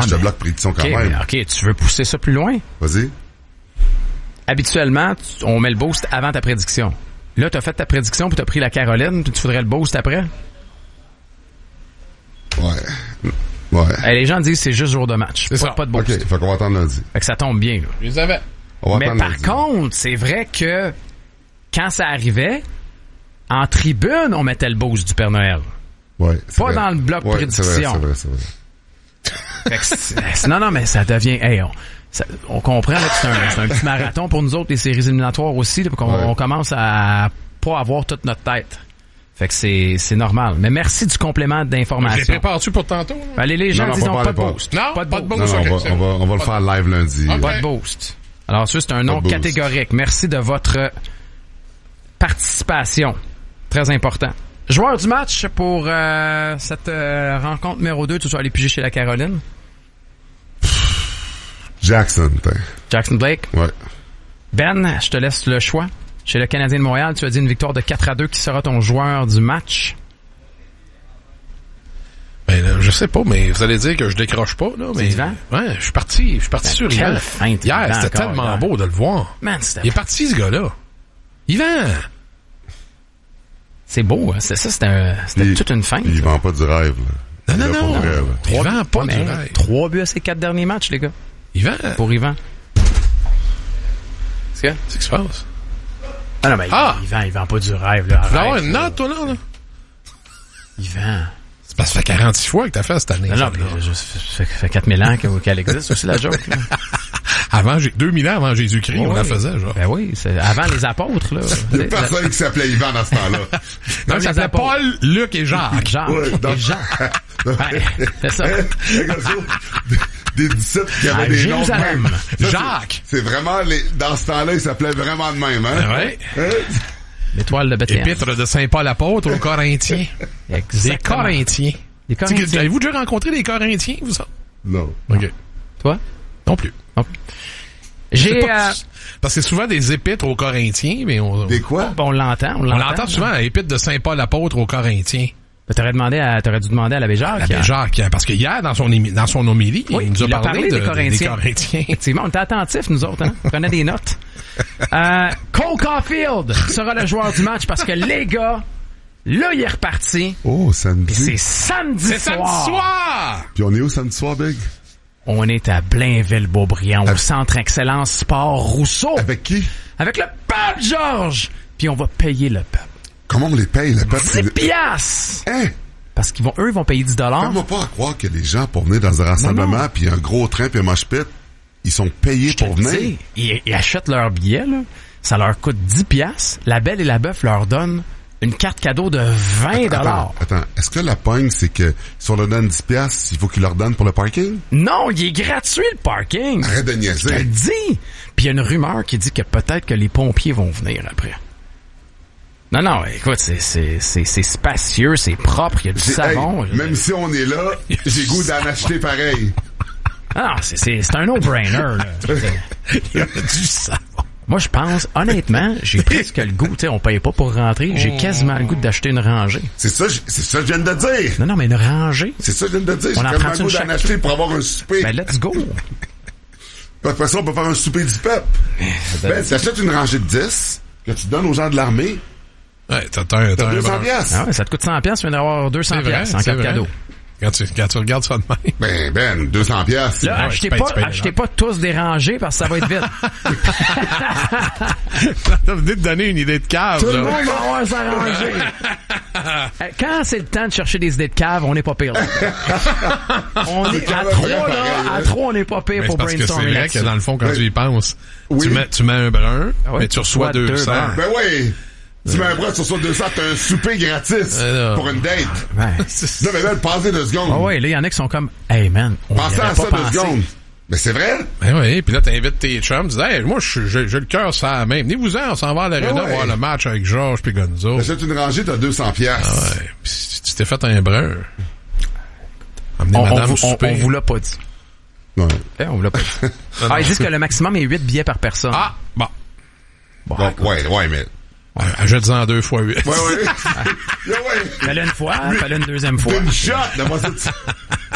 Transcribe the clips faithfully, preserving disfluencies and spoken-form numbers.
je te mais... bloque prédiction quand okay, même. Mais, OK, tu veux pousser ça plus loin? Vas-y. Habituellement, tu, on met le boost avant ta prédiction. Là, t'as fait ta prédiction puis t'as pris la Caroline, puis tu voudrais le boost après? Ouais. Ouais. Hey, les gens disent que c'est juste jour de match. Pas, pas de boost. OK, fait qu'on va attendre lundi. Fait que ça tombe bien, là. Je les avais. On va Mais attendre par lundi. contre, c'est vrai que quand ça arrivait, en tribune, on mettait le boost du Père Noël. Ouais, c'est Pas vrai. dans le bloc Ouais, prédiction. C'est vrai, c'est vrai, c'est vrai. Fait que c'est- non, non, mais ça devient... Hey, on, ça- on comprend là, que c'est un, c'est un petit marathon pour nous autres, les séries éliminatoires aussi, là, qu'on Ouais. on commence à pas avoir toute notre tête. Fait que c'est, c'est normal. Mais merci du complément Je les d'information. prépare-tu pour tantôt? Là? Ben, les, les gens Non, non, disent pas non, par pas les de portes. boost. Non, pas de pas de boost. Non, non, Ok, on va, c'est on va, bon. on va le faire live lundi. Ok. Pas de boost. Alors, ça, c'est un nom Pas de boost. catégorique. Merci de votre participation. Très important. Joueur du match pour euh, cette euh, rencontre numéro deux. Tu vas aller piger chez la Caroline. Jackson, t'es. Jackson Blake. Ouais. Ben, je te laisse le choix. Chez le Canadien de Montréal, tu as dit une victoire de quatre à deux. Qui sera ton joueur du match? Ben, là, je sais pas, mais vous allez dire que je décroche pas, là. Mais, Yvan? ouais, je suis parti, je suis parti Ben, sur quelle Yvan. feinte, Hier, Yvan, c'était encore, tellement hier. beau de le voir. Man, c'était Il est parti, ce gars-là. Yvan! C'est beau, hein? C'est ça, c'était, un- c'était Il- toute une feinte. Il vend pas du rêve, là. Non, non, Il est non. pas vrai, là. Il vend pas Ouais, du mais rêve. Trois buts à ses quatre derniers matchs, les gars. Yvan! Pour Yvan. Qu'est-ce que? Qu'est-ce qui se passe? Ah non, mais Ah! il vend, il vend pas du rêve, là. Tu vas avoir Arrête, une là. note, toi, là, là? Yvan. C'est parce que ça fait quarante-six fois que t'as fait cette année. Non, ça, non, là. mais je- ça fait, ça fait quatre mille ans que- qu'elle existe aussi, la joke, là. Avant, j'ai deux mille ans avant Jésus-Christ, on Ouais. la faisait, genre. Ben oui, c'est avant les apôtres, là. Il y a personne qui s'appelait Yvan dans ce temps-là. Non, Comme ça les s'appelait apôtres. Paul, Luc et Jacques. Jean. Ouais, Et donc- Jean. Ouais, c'est ça. Regarde ça. Des dix-sept qui avaient À des noms de Jérusalem. même. Ça, c'est- Jacques. C'est vraiment, les, dans ce temps-là, il s'appelait vraiment de même, hein? Ouais. Hein? L'étoile de Bethléem. Épître de Saint-Paul apôtre aux Corinthiens. Des Exactement. Corinthiens. Les Corinthiens. Avez-vous déjà rencontré des Corinthiens, vous ça? Non. OK. Toi? Non plus. J'ai, C'est pas- euh, Parce que c'est souvent des épîtres aux Corinthiens, mais on, Des quoi? bon, on l'entend, on on l'entend. l'entend souvent, épître de Saint-Paul apôtre aux Corinthiens. Ben, T'aurais demandé à, t'aurais dû demander à l'abbé Jacques. L'abbé hein. Jacques, parce que hier, dans son, émi- dans son homélie, Oui, il nous a il a parlé, parlé de, des de- Corinthiens. des Corinthiens. Effectivement, on était attentifs, nous autres, hein. On prenait des notes. Euh, Cole Caulfield sera le joueur du match parce que les gars, là, il est reparti. Oh, samedi. Puis c'est samedi C'est soir. samedi soir! Puis on est où samedi soir, Big? On est à Blainville-Beaubriand, au Avec- Centre Excellence Sport Rousseau. Avec qui? Avec le pape Georges. Puis on va payer le peuple. Comment on les paye, le peuple? dix piastres. Hein? Parce qu'ils vont, eux, ils vont payer dix dollars. Fais-moi pas à croire que les gens, pour venir dans un rassemblement, puis un gros train, puis un mosh pit, ils sont payés pour venir. Ils, ils achètent leur billet, là. Ça leur coûte dix piastres. La Belle et la Bœuf leur donnent une carte cadeau de vingt dollars. Attends, attends. Est-ce que la pogne, c'est que si on leur donne dix piastres, il faut qu'ils leur donnent pour le parking? Non, il est gratuit, le parking. Arrête de Je te le niaiser. dis. Puis il y a une rumeur qui dit que peut-être que les pompiers vont venir après. Non, non, écoute, c'est, c'est, c'est, c'est spacieux, c'est propre, il y a du C'est- savon. hey, je- même si on est là, j'ai goût d'en acheter pareil. Ah, non, c'est, c'est, c'est un no-brainer, là. Il y a du savon. Moi, je pense, honnêtement, j'ai presque le goût, tu sais, on paye pas pour rentrer, j'ai quasiment le goût d'acheter une rangée. C'est ça, j- c'est ça que je viens de dire. Non, non, mais une rangée? C'est ça que je viens de dire. J'ai On en tellement prend le une goût d'en chaque- acheter pour avoir un souper. Ben, let's go. De toute façon, on peut faire un souper du peuple. Ben, tu achètes une rangée de dix, que tu donnes aux gens de l'armée, Ouais, t'as, t'as, un- t'as t'as un deux cents brin. piastres. Ah ouais, ça te coûte cent piastres, tu viens d'avoir deux cents C'est vrai, piastres en c'est carte vrai. cadeau. Quand tu, quand tu regardes ça de même. Ben, ben, deux cents piastres. Là, Ouais, achetez tu payes- pas, tu payes achetez déjà. pas tous des rangées parce que ça va être vite. T'as venu de donner une idée de cave, Tout là. le monde va avoir sa rangée. Euh, Quand c'est le temps de chercher des idées de cave, on n'est pas pire. Là. On est à quand même trois, vrai, là. pareil, À hein. trois, on n'est pas pire Mais pour c'est parce que c'est brainstormer vrai là-dessus. que dans le fond, quand Oui. tu y penses, Oui. tu mets, tu mets un brun, Ah ouais, mais tu reçois deux deux cents. brins. Ben oui! Tu mets un bras, tu reçois deux cents, t'as un souper gratis Euh, non. pour une date. Ouais. Là, mais là, passez deux secondes. Ah ouais, là, il y en a qui sont comme, hey man, on y Pensez avait à pas ça deux pensé. secondes. Mais c'est vrai? Ben oui, puis là, t'invites tes chums, tu dis, hey, moi, je- j'ai j'ai le cœur ça la main. Venez-vous-en, on s'en va à l'aréna Ben ouais. voir le match avec Georges puis Gonzo. T'achètes une rangée, t'as deux cents piastres. Ouais, pis si tu t'es fait un brun. Amenez On, on, madame vous- au on, souper. on vous l'a pas dit. Ouais. Eh, on vous l'a pas dit. Ah, ils disent que le maximum est huit billets par personne. Ah, bon. Bon, Bon, ouais, ouais, mais... Ouais, ajoute-en deux fois huit. Ouais, ouais. Yeah, ouais. fallait une fois, fallait une deuxième fois. Une shot, d'avoir ça.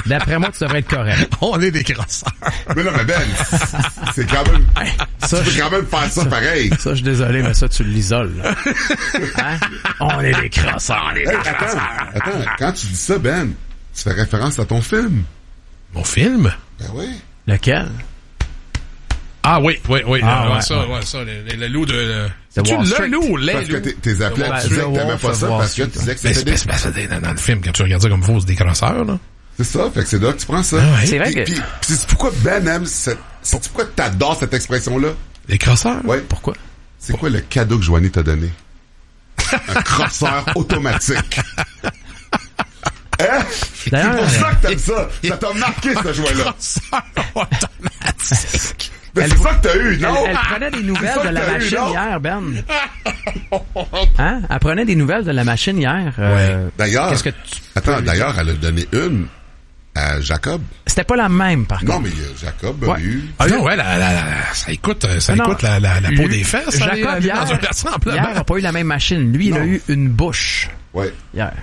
D'après moi, tu devrais être correct. On est des crosseurs. Mais non, mais Ben, c'est quand même... Hey, ça, tu peux je- quand même faire ça, ça- pareil. Ça, je suis désolé, mais ça, tu l'isoles. Là. Hein? On est des crosseurs, on est des Hey, attends, crosseurs. attends, quand tu dis ça, Ben, tu fais référence à ton film. Mon film? Ben oui. Lequel? Ah oui, oui, oui. Ah, euh, ouais, ça, ouais. ouais, ça, le, le, le loup de... Le... The C'est-tu Wall le Street. loup ou les Parce que loups? t'es- t'es appelé, Wall- tu disais The que t'aimais Wolf pas of ça Wall parce que Street. tu disais que Mais c'était c'est des... parce que dans, dans le film, quand tu regardes ça comme faux, c'est des crosseurs, là. C'est ça, fait que c'est là que tu prends ça. Ah ouais. C'est vrai Puis, que... puis, puis c'est pourquoi Ben aime cette... C'est pourquoi t'adores cette expression-là? Des crosseurs? Ouais. Pourquoi? C'est quoi le cadeau que Joanie t'a donné? Un crosseur automatique. Hein? C'est D'ailleurs, pour ça que t'aimes ça. Ça t'a marqué, ce jouet-là. Crosseur automatique. Mais Elle- c'est ça que t'as eu, Elle, non? elle prenait des nouvelles ça de que la t'as eu, machine non? hier, Ben. Hein? Elle prenait des nouvelles de la machine hier. Euh, D'ailleurs, Qu'est-ce que tu... attends, d'ailleurs, elle a donné une à Jacob. C'était pas la même, par contre. Non, mais euh, Jacob a Ouais. eu... Ah non, ouais, la, la, la, ça écoute, ça Non, écoute la, la, la peau lui- des fesses. ça, Jacob, lui, hier, dans un rassemblement. hier n'a pas eu la même machine. Lui, il a Non. eu une bouche Ouais. hier.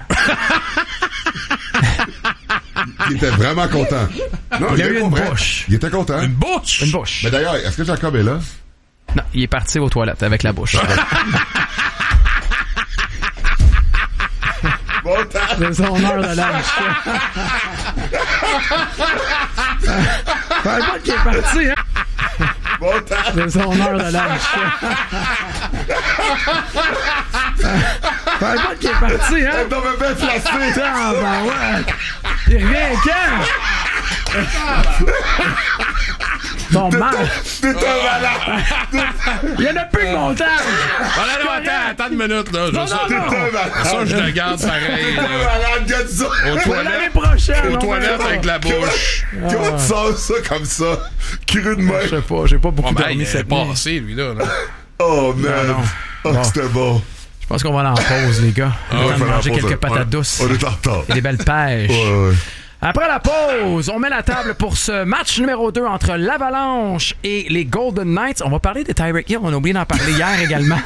Il était vraiment content. Non, Il a eu pas une vrai. bouche. Il était content. Une bouche. Une bouche. Mais d'ailleurs, est-ce que Jacob est là? Non, il est parti aux toilettes avec la bouche. Bon temps. C'est son heure de lâche. Parle pas qu'il est parti, hein? Bon temps. C'est son heure de lâche. Parle pas qu'il est parti, hein? Elle t'avait bien placé. Ah, ben ouais. Il revient quand? Ton mal. T'es un malade. Il y en a plus de montage. Ah, non, non, attends, attends une minute, là. Non, Je- ça, non, non. T'es un malade. ça, je le garde pareil, T'es un là. malade, gars de ça. Aux L'année toilettes, prochaine. aux on toilettes verra. avec la bouche. Comment tu sors ça comme ça? Cru de main. Je sais pas, j'ai pas beaucoup Oh, ben, dormi il est cette nuit. passé, lui, là. là. Oh, man. Non, non. Oh, Bon. c'était bon. Je pense qu'on va aller en pause, les gars. On Ouais, va fallait manger en pause. quelques patates Ouais. douces On est en retard. et des belles pêches. Ouais, ouais. Après la pause, on met la table pour ce match numéro deux entre l'Avalanche et les Golden Knights. On va parler des Tyreek Hill. On a oublié d'en parler hier également.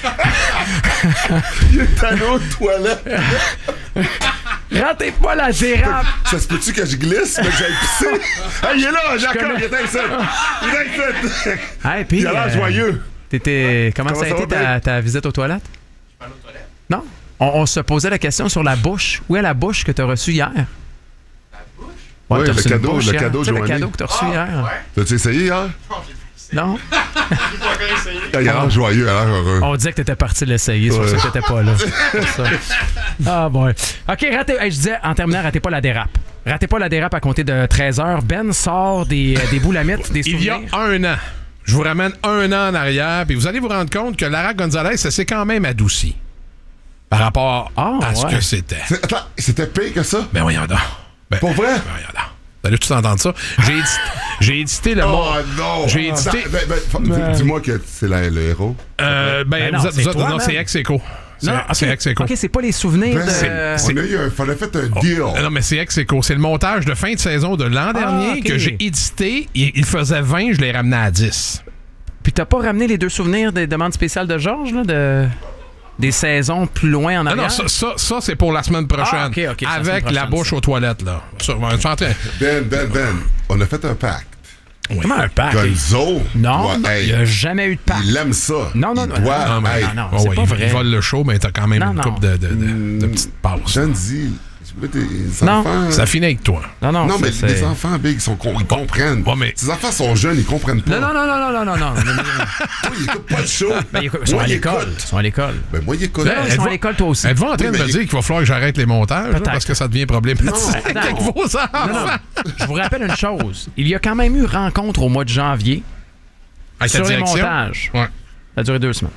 Il est allé aux toilettes. Ratez pas la dérape. Ça se peut-tu que je glisse, mais que j'aille pisser? Hey, il est là, Jacob, connais. il est ici. Il est ici. Hey, puis, Il a l'air euh, joyeux. T'étais... Comment, Comment ça a ça été va, ta, Ben? ta visite aux toilettes? Je parle aux toilettes. Non? On, on se posait la question sur la bouche. Où est la bouche que t'as reçue hier? La bouche? Ouais, Oui, t'as le reçu une cadeau, bouche le hier. cadeau, Tu sais, le Joanie. cadeau que t'as reçu hier. T'as-tu essayé hier? Non? Il a l'air joyeux, il a l'air heureux. On disait que t'étais parti l'essayer, c'est pour Ouais. ça que t'étais pas là. C'est ça. Ah bon. OK, ratez, hey, je disais, en terminant, ratez pas la dérape. Ratez pas la dérape à compter de treize heures. Ben sort des, euh, des boulamites, des Il y a souvenirs. un an. Je vous ramène un an en arrière, puis vous allez vous rendre compte que Lara Gonzalez, ça s'est quand même adouci par rapport Ah, à ce ouais. que c'était. C'est- Attends, c'était pire que ça? Ben voyons donc. Ben, Pour vrai? Ben voyons donc. Vous allez tous entendre ça. J'ai édité, j'ai édité le mot. Oh non! J'ai édité- Ben, ben, fa- dis- Dis-moi que c'est la- le héros. Euh, ben, Ben non, vous êtes- c'est vous êtes- toi, non, man. c'est ex-écho. C'est Non, c'est OK. ex-écho. OK, c'est pas les souvenirs Ben, de... on a eu un, on a fait un deal. Euh, Non, mais c'est ex-écho. C'est le montage de fin de saison de l'an dernier Ah, OK. que j'ai édité. Il, il faisait vingt, je l'ai ramené à dix. Puis t'as pas ramené les deux souvenirs des demandes spéciales de Georges, là, de... des saisons plus loin en Non, arrière? non, ça, ça, ça, c'est pour la semaine prochaine. Ah, OK, OK, c'est la semaine Avec la prochaine, bouche ça. aux toilettes, là. Ça, on est en train- Ben, Ben, Ben, on a fait un pacte. Oui. Comment un pack? Gonzo, Non, doit- hey, il n'y a jamais eu de pack. il aime ça. Non, non, il non, doit, non, Ah, hey, mais- non, oh, c'est ouais, pas il, vrai. il vole le show, mais t'as quand même Non, une non. coupe de, de, de, de petites pauses. Jandy, tu veux tes Non. enfants... Ça finit avec toi. Non, non, Non, mais c'est- les c'est- enfants, Big, ils, sont, con- ils comprennent. Bon, mais- Tes enfants sont jeunes, ils comprennent pas. Non, non, non, non, non, non, non, non. Oui, ils écoutent pas le show. Ben, ils ils sont Moi, à ils l'école. écoutent. Ils sont à l'école. Ben, moi, ils écoutent. Non, ils sont êtes-vous- à l'école, toi aussi. Êtes-vous en train Oui, de me mais- dire qu'il va falloir que j'arrête les montages, là, Peut-être. parce que ça devient problématique Non, avec non. vos enfants? Non, non. Je vous rappelle une chose. Il y a quand même eu rencontre au mois de janvier Avec ta sur les direction? montages. Ouais. Ça a duré deux semaines.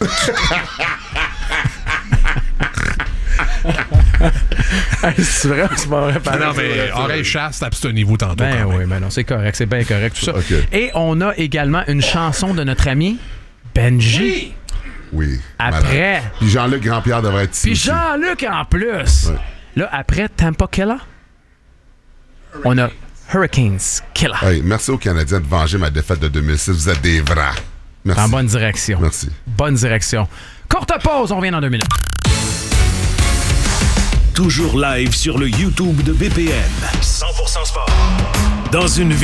C'est vrai ou c'est pas vrai? Ah non, mais oreille chaste, abstenez-vous tantôt. Ben quand même. oui, ben non, c'est correct, c'est bien correct, tout ça. OK. Et on a également une chanson de notre ami Benji. Oui. Après. malade. Puis Jean-Luc Grandpierre devrait être ici. Puis aussi. Jean-Luc en plus. Ouais. Là, après Tampa Killer, on a Hurricanes Killer. Hey, merci aux Canadiens de venger ma défaite de deux mille six. Vous êtes des vrais. Merci. En bonne direction. Merci. Bonne direction. Courte pause, on revient dans deux minutes. toujours live sur le YouTube de B P M. cent pour cent sport. Dans une